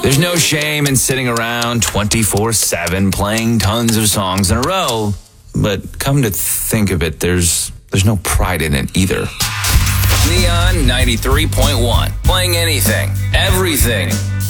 There's no shame in sitting around 24/7 playing tons of songs in a row, but come to think of it, there's no pride in it either. Neon 93.1, playing anything, everything.